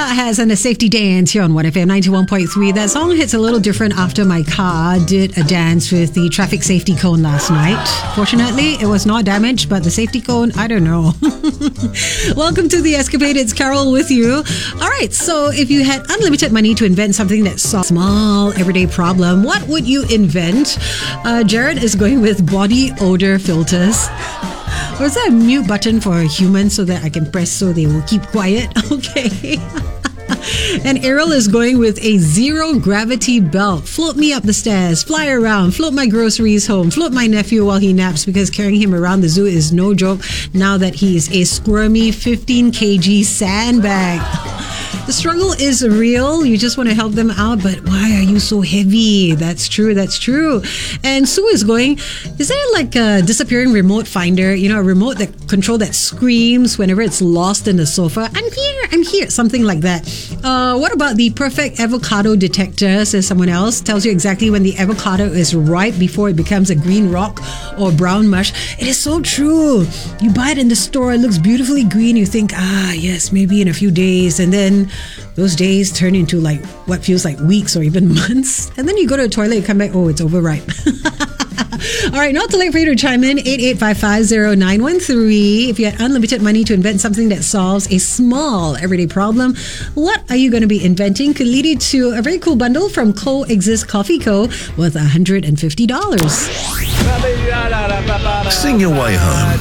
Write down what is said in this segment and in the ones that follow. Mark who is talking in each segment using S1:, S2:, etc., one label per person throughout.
S1: has a safety dance here on 1FM 91.3. That song hits a little different after my car did a dance with the traffic safety cone last night. Fortunately, it was not damaged, but the safety cone, I don't know. Welcome to The Escapade. It's Carol with you. All right, so if you had unlimited money to invent something that solves a small everyday problem, what would you invent? Jared is going with body odor filters. Or is there a mute button for a human so that I can press so they will keep quiet? Okay. And Errol is going with a zero gravity belt. Float me up the stairs, fly around, float my groceries home, float my nephew while he naps, because carrying him around the zoo is no joke now that he is a squirmy 15 kg sandbag. The struggle is real. You just want to help them out, but why are you so heavy? That's true. And Sue is going, is there like a disappearing remote finder? You know, a remote control that screams whenever it's lost in the sofa. I'm here, something like that. What about the perfect avocado detector, says someone else? Tells you exactly when the avocado is ripe before it becomes a green rock or brown mush. It is so true. You buy it in the store, it looks beautifully green. You think, yes, maybe in a few days. And then those days turn into like what feels like weeks or even months. And then you go to the toilet, you come back, oh, it's overripe. All right, not too late for you to chime in. 88550913. If you had unlimited money to invent something that solves a small everyday problem, what are you going to be inventing? Could lead you to a very cool bundle from Coexist Coffee Co. worth $150.
S2: Sing your way home.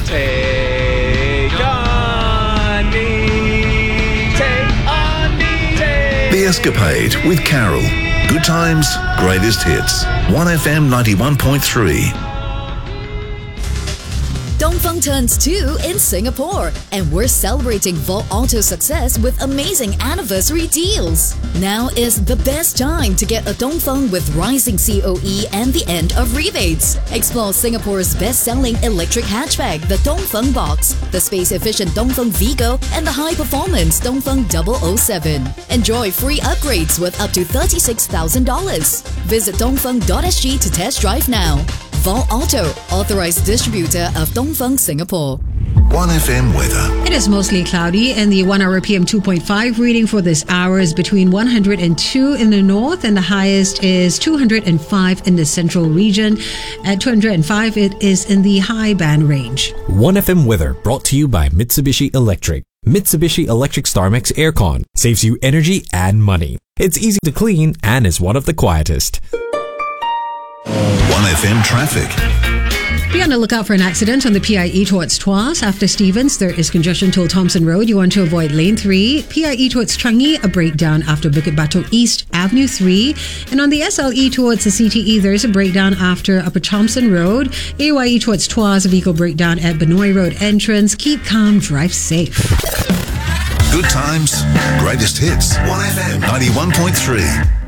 S2: The Escapade with Carol. Good times, greatest hits. 1FM 91.3.
S3: Dongfeng turns 2 in Singapore, and we're celebrating Vault Auto's success with amazing anniversary deals. Now is the best time to get a Dongfeng with rising COE and the end of rebates. Explore Singapore's best-selling electric hatchback, the Dongfeng Box, the space-efficient Dongfeng Vigo, and the high-performance Dongfeng 007. Enjoy free upgrades with up to $36,000. Visit dongfeng.sg to test drive now. Vault Auto, authorized distributor of Dongfeng Singapore.
S2: 1FM weather.
S1: It is mostly cloudy, and the 1-hour PM 2.5 reading for this hour is between 102 in the north, and the highest is 205 in the central region. At 205, it is in the high band range.
S4: 1FM weather brought to you by Mitsubishi Electric. Mitsubishi Electric StarMax Aircon saves you energy and money. It's easy to clean and is one of the quietest.
S2: 1FM traffic.
S1: Be on the lookout for an accident on the PIE towards Tuas. After Stevens, there is congestion till Thompson Road. You want to avoid lane 3. PIE towards Changi, a breakdown after Bukit Batok East, Avenue 3. And on the SLE towards the CTE, there is a breakdown after Upper Thompson Road. AYE towards Tuas, a vehicle breakdown at Benoi Road entrance. Keep calm, drive safe.
S2: Good times, greatest hits. 1FM 91.3.